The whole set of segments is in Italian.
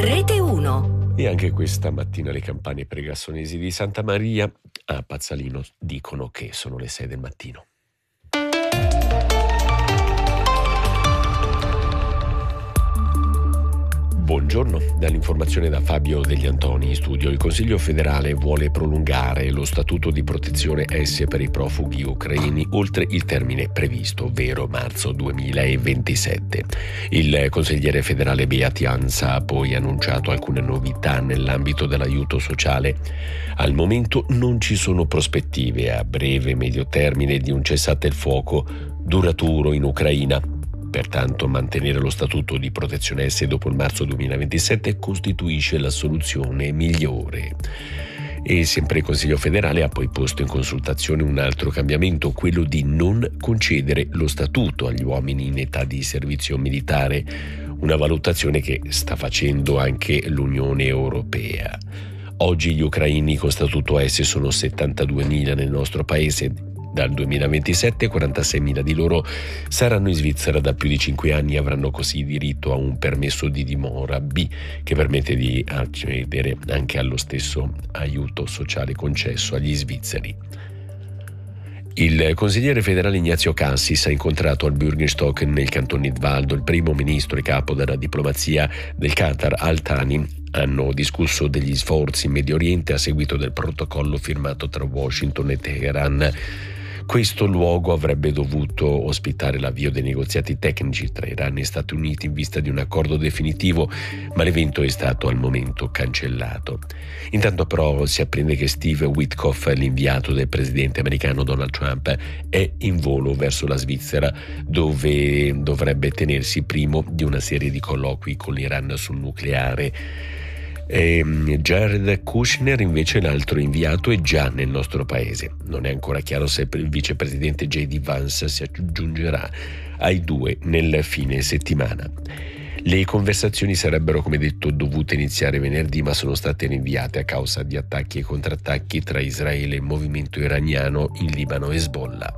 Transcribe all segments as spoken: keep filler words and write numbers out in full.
Rete uno. E anche questa mattina le campane pregassonesi di Santa Maria a Pazzalino dicono che sono le sei del mattino. Buongiorno, dall'informazione da Fabio Degli Antoni in studio. Il Consiglio federale vuole prolungare lo statuto di protezione S per i profughi ucraini oltre il termine previsto, ovvero marzo duemilaventisette. Il consigliere federale Beatianza ha poi annunciato alcune novità nell'ambito dell'aiuto sociale. Al momento non ci sono prospettive a breve e medio termine di un cessate il fuoco duraturo in Ucraina. Pertanto mantenere lo statuto di protezione S dopo il marzo duemilaventisette costituisce la soluzione migliore. E sempre il Consiglio federale ha poi posto in consultazione un altro cambiamento, quello di non concedere lo statuto agli uomini in età di servizio militare, una valutazione che sta facendo anche l'Unione Europea. Oggi gli ucraini con statuto S sono settantaduemila nel nostro paese. Dal duemilaventisette quarantaseimila di loro saranno in Svizzera da più di cinque anni e avranno così diritto a un permesso di dimora B che permette di accedere anche allo stesso aiuto sociale concesso agli svizzeri. Il consigliere federale Ignazio Cassis ha incontrato al Bürgerstock nel canton Nidwaldo il primo ministro e capo della diplomazia del Qatar Al Thani. Hanno discusso degli sforzi in Medio Oriente a seguito del protocollo firmato tra Washington e Teheran. Questo luogo avrebbe dovuto ospitare l'avvio dei negoziati tecnici tra Iran e Stati Uniti in vista di un accordo definitivo, ma l'evento è stato al momento cancellato. Intanto però si apprende che Steve Witkoff, l'inviato del presidente americano Donald Trump, è in volo verso la Svizzera, dove dovrebbe tenersi primo di una serie di colloqui con l'Iran sul nucleare. E Jared Kushner, invece, l'altro inviato, è già nel nostro paese. Non è ancora chiaro se il vicepresidente J D Vance si aggiungerà ai due nel fine settimana. Le conversazioni sarebbero, come detto, dovute iniziare venerdì, ma sono state rinviate a causa di attacchi e contrattacchi tra Israele e il movimento iraniano in Libano e Hezbollah.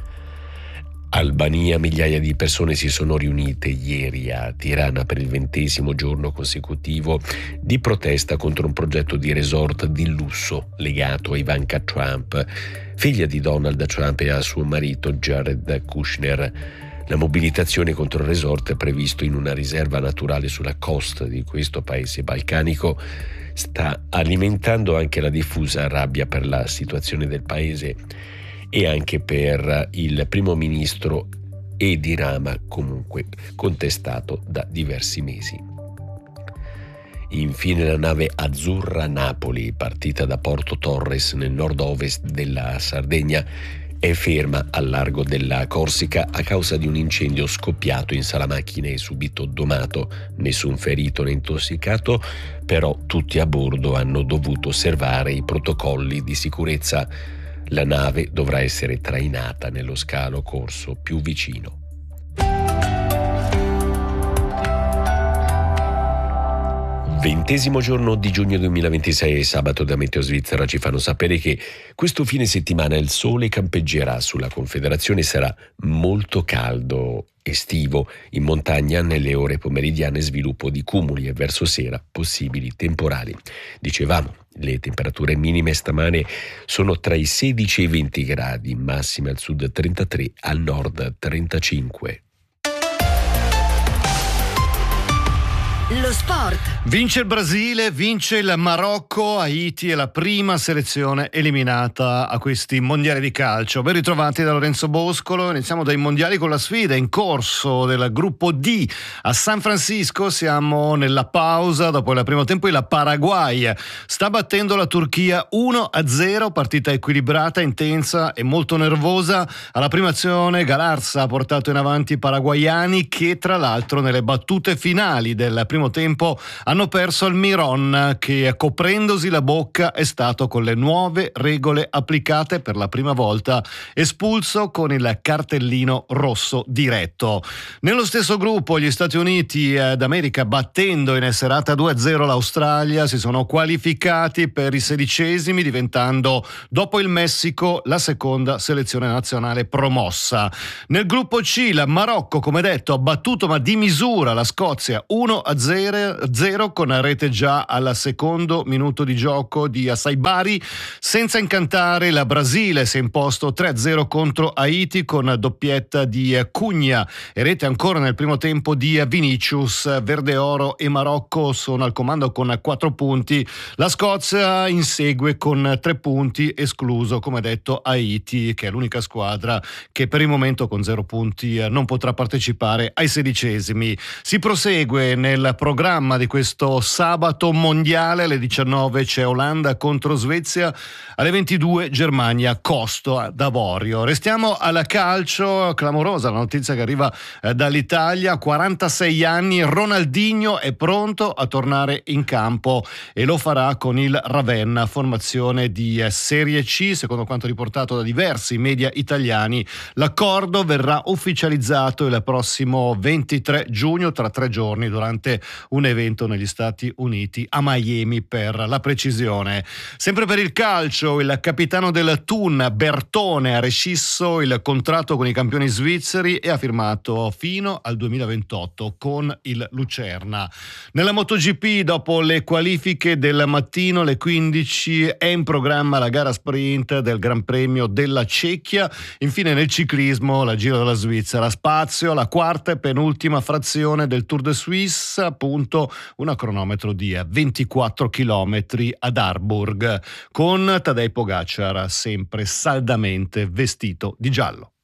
Albania, migliaia di persone si sono riunite ieri a Tirana per il ventesimo giorno consecutivo di protesta contro un progetto di resort di lusso legato a Ivanka Trump, figlia di Donald Trump, e a suo marito Jared Kushner. La mobilitazione contro il resort, previsto in una riserva naturale sulla costa di questo paese balcanico, sta alimentando anche la diffusa rabbia per la situazione del paese e anche per il primo ministro Edi Rama, comunque contestato da diversi mesi. Infine la nave Azzurra Napoli, partita da Porto Torres nel nord-ovest della Sardegna, è ferma al largo della Corsica a causa di un incendio scoppiato in sala macchine e subito domato. Nessun ferito né intossicato, però tutti a bordo hanno dovuto osservare i protocolli di sicurezza. La nave dovrà essere trainata nello scalo corso più vicino. Ventesimo giorno di giugno duemilaventisei, sabato da Meteo Svizzera ci fanno sapere che questo fine settimana il sole campeggerà sulla Confederazione, sarà molto caldo estivo. In montagna nelle ore pomeridiane sviluppo di cumuli e verso sera possibili temporali. Dicevamo, le temperature minime stamane sono tra i sedici e i venti gradi, massime al sud trentatré, al nord trentacinque. Lo sport. Vince il Brasile, vince il Marocco, Haiti è la prima selezione eliminata a questi mondiali di calcio. Ben ritrovati da Lorenzo Boscolo. Iniziamo dai mondiali con la sfida in corso del gruppo D a San Francisco. Siamo nella pausa dopo il primo tempo e la Paraguay sta battendo la Turchia uno a zero, partita equilibrata, intensa e molto nervosa. Alla prima azione Galarza ha portato in avanti i paraguayani, che tra l'altro nelle battute finali del primo primo tempo hanno perso al Miron, che coprendosi la bocca è stato, con le nuove regole applicate, per la prima volta espulso con il cartellino rosso diretto. Nello stesso gruppo gli Stati Uniti d'America, battendo in serata due a zero l'Australia, si sono qualificati per i sedicesimi, diventando dopo il Messico la seconda selezione nazionale promossa. Nel gruppo C il Marocco, come detto, ha battuto ma di misura la Scozia uno a zero zero con rete già al secondo minuto di gioco di Asai Bari. Senza incantare, la Brasile si è imposto tre a zero contro Haiti con doppietta di Cugna e rete ancora nel primo tempo di Vinicius. Verde Oro e Marocco sono al comando con quattro punti. La Scozia insegue con tre punti, escluso come detto Haiti, che è l'unica squadra che per il momento con zero punti non potrà partecipare ai sedicesimi. Si prosegue nel programma di questo sabato mondiale. Alle diciannove c'è Olanda contro Svezia, alle ventidue Germania Costa d'Avorio. Restiamo al calcio. Clamorosa la notizia che arriva eh, dall'Italia. quarantasei anni, Ronaldinho è pronto a tornare in campo e lo farà con il Ravenna, formazione di eh, Serie C. Secondo quanto riportato da diversi media italiani, l'accordo verrà ufficializzato il prossimo ventitré giugno, tra tre giorni, durante un evento negli Stati Uniti, a Miami per la precisione. Sempre per il calcio, il capitano del Thun, Bertone, ha rescisso il contratto con i campioni svizzeri e ha firmato fino al duemilaventotto con il Lucerna. Nella MotoGP, dopo le qualifiche del mattino, alle quindici è in programma la gara sprint del Gran Premio della Cecchia. Infine nel ciclismo, la Giro della Svizzera, spazio alla quarta e penultima frazione del Tour de Suisse, appunto una cronometro di ventiquattro chilometri ad Harburg, con Tadej Pogacar sempre saldamente vestito di giallo.